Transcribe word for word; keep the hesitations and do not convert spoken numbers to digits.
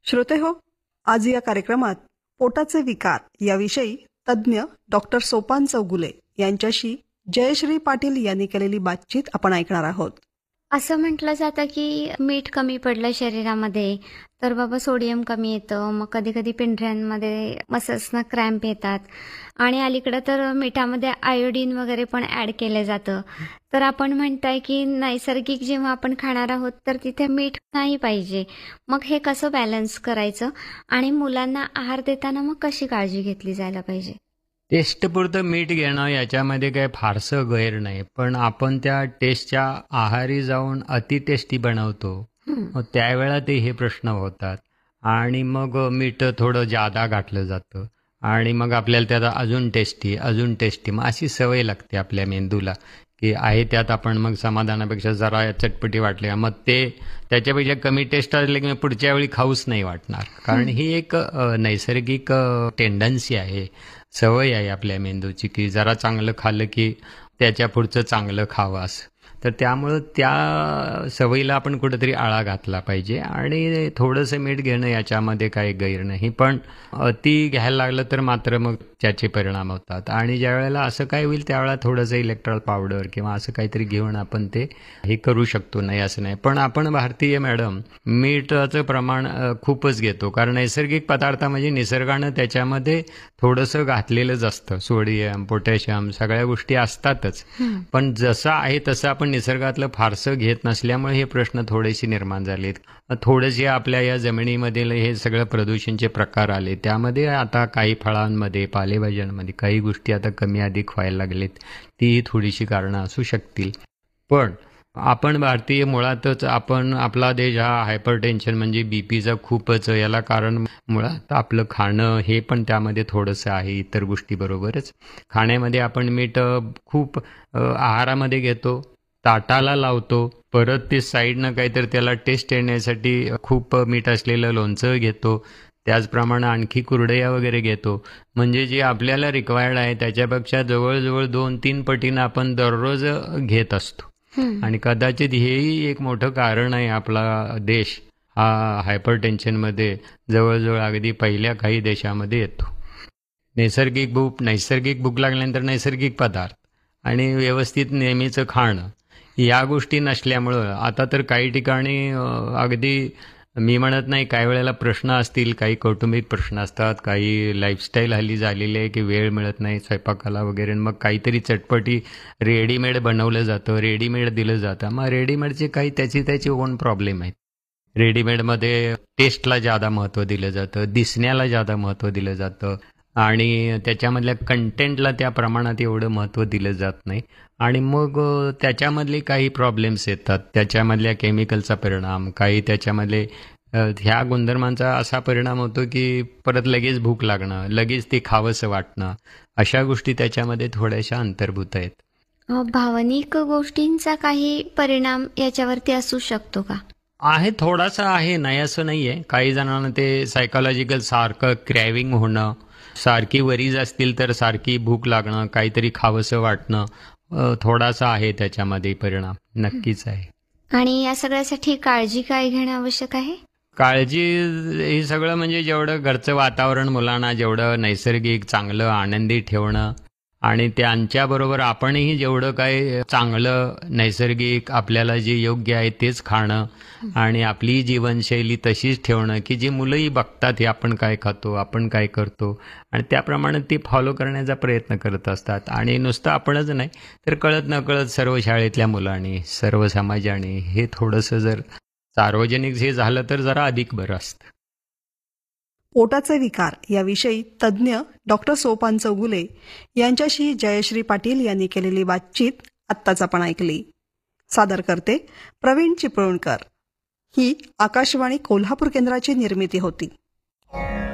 श्रोते हो, आज या कार्यक्रमात पोटाचे विकार याविषयी तज्ज्ञ डॉक्टर सोपान चौगुले यांच्याशी जयश्री पाटील यांनी केलेली बातचीत आपण ऐकणार आहोत. असं म्हटलं जातं की मीठ कमी पडलं शरीरामध्ये तर बाबा सोडियम कमी येतं, मग कधी कधी पिंढऱ्यांमध्ये मसल्सना क्रॅम्प येतात आणि अलीकडं तर मिठामध्ये आयोडीन वगैरे पण ॲड केलं जातं. तर आपण म्हणताय की नैसर्गिक जेव्हा आपण खाणार आहोत तर तिथे मीठ नाही पाहिजे. मग हे कसं बॅलन्स करायचं आणि मुलांना आहार देताना मग कशी काळजी घेतली जायला पाहिजे? टेस्टपुरतं मीठ घेणं याच्यामध्ये काही फारसं गैर नाही, पण आपण त्या टेस्टच्या आहारी जाऊन अति टेस्टी बनवतो, हं, मग त्यावेळेला ते हे प्रश्न होतात आणि मग मीठ थोडं जादा घातलं जातं आणि मग आपल्याला त्यात अजून टेस्टी अजून टेस्टी मग अशी सवय लागते आपल्या मेंदूला की आहे त्यात आपण मग समाधानापेक्षा जरा चटपटी वाटली मग ते त्याच्यापेक्षा कमी टेस्ट असले की मग पुढच्या वेळी खाऊच नाही वाटणार. कारण ही एक अ, नैसर्गिक टेंडन्सी आहे, सवय आहे आपल्या मेंदूची की जरा चांगलं खाल्लं की त्याच्या पुढचं चांगलं खावं असं. तर त्यामुळं त्या सवयीला आपण कुठेतरी आळा घातला पाहिजे आणि थोडंसं मीठ घेणं याच्यामध्ये काही गैर नाही, पण अति घ्यायला लागलं तर मात्र मग त्याचे परिणाम होतात. आणि ज्या वेळेला असं काय होईल त्यावेळेला थोडंसं इलेक्ट्रॉल पावडर किंवा असं काहीतरी घेऊन आपण ते हे करू शकतो, नाही असं नाही. पण आपण भारतीय मॅडम मीठाचं प्रमाण अ, खूपच घेतो, कारण नैसर्गिक पदार्थ म्हणजे निसर्गानं त्याच्यामध्ये थोडंसं घातलेलंच असतं. सोडियम, पोटॅशियम सगळ्या गोष्टी असतातच, हं. पण जसं आहे तसं आपण निसर्गातलं फारसं घेत नसल्यामुळे हे प्रश्न थोडेसे निर्माण झालेत. थोडेसे आपल्या या जमिनीमधील हे सगळं प्रदूषणचे प्रकार आले, त्यामध्ये आता काही फळांमध्ये पालेभाज्यांमध्ये काही गोष्टी आता कमी अधिक व्हायला लागलेत. ती थोडीशी कारणं असू शकतील. पण आपण भारतीय मुळातच आपण आपला देश हा हायपर टेन्शन म्हणजे बीपीचा खूपच याला कारण मुळात आपलं खाणं हे पण त्यामध्ये थोडंसं आहे. इतर गोष्टीबरोबरच खाण्यामध्ये आपण मीठ अ, खूप अ, आहारामध्ये घेतो, ताटाला लावतो, परत ते साईडनं काहीतरी त्याला टेस्ट येण्यासाठी खूप मीठ असलेलं लोणचं घेतो, त्याचप्रमाणे आणखी कुरडया वगैरे घेतो. म्हणजे जे आपल्याला रिक्वायर्ड आहे त्याच्यापेक्षा जवळजवळ दोन तीन पटीनं आपण दररोज घेत असतो. हं. आणि कदाचित हेही एक मोठं कारण आहे, आपला देश हा हायपर टेन्शनमध्ये जवळजवळ अगदी पहिल्या काही देशामध्ये येतो. नैसर्गिक भूक नैसर्गिक भूक लागल्यानंतर नैसर्गिक पदार्थ आणि व्यवस्थित नेहमीचं खाणं या गोष्टी नसल्यामुळं आता तर काही ठिकाणी अ, अगदी मी म्हणत नाही, काही वेळेला प्रश्न असतील, काही कौटुंबिक प्रश्न असतात, काही लाईफस्टाईल हल्ली झालेली आहे की वेळ मिळत नाही स्वयंपाकाला वगैरे, मग काहीतरी चटपटी रेडीमेड बनवलं जातं, रेडीमेड दिलं जातं. मग रेडीमेडचे काही त्याची त्याची ओन प्रॉब्लेम आहेत. रेडीमेडमध्ये टेस्टला जादा महत्त्व दिलं जातं, दिसण्याला जादा महत्त्व दिलं जातं आणि त्याच्यामधल्या कंटेंटला त्या प्रमाणात एवढं महत्त्व दिलं जात नाही आणि मग अ, त्याच्यामधले काही प्रॉब्लेम्स येतात. त्याच्यामधल्या केमिकलचा परिणाम, काही त्याच्यामधले अ, ह्या गुणधर्मांचा असा परिणाम होतो की परत लगेच भूक लागणं, लगेच ते खावंसं वाटणं, अशा गोष्टी त्याच्यामध्ये थोड्याशा अंतर्भूत आहेत. अ, भावनिक गोष्टींचा काही परिणाम याच्यावरती असू शकतो का? आहे, थोडासा आहे, नाही असं नाही आहे. काही जणांना ते सायकोलॉजिकल सारखं क्रॅव्हिंग होणं, सारखी वरीज असतील तर सारखी भूक लागणं, काहीतरी खावंसं वाटणं, अ, थोडासा आहे त्याच्यामध्ये परिणाम, हं. नक्कीच आहे. आणि या सगळ्यासाठी काळजी काय घेणं आवश्यक आहे? काळजी हे सगळं म्हणजे जेवढं घरचं वातावरण मुलांना जेवढं नैसर्गिक चांगलं आनंदी ठेवणं आणि त्यांच्याबरोबर आपणही जेवढं काही चांगलं नैसर्गिक आपल्याला जे योग्य आहे तेच खाणं हं. आणि आपली जीवनशैली तशीच ठेवणं की जे मुलंही बघतात हे आपण काय खातो, आपण काय करतो आणि त्याप्रमाणे ती फॉलो करण्याचा प्रयत्न करत असतात. आणि नुसतं आपणच नाही तर कळत नकळत सर्व शाळेतल्या मुलांनी, सर्व समाजाने हे थोडंसं जर सार्वजनिक हे झालं तर जरा अधिक बरं असतं. पोटाचे विकार याविषयी तज्ज्ञ डॉक्टर सोपान चौगुले यांच्याशी जयश्री पाटील यांनी केलेली बातचीत आत्ताच आपण ऐकली. सादर करते प्रवीण चिपळूणकर. ही आकाशवाणी कोल्हापूर केंद्राची निर्मिती होती.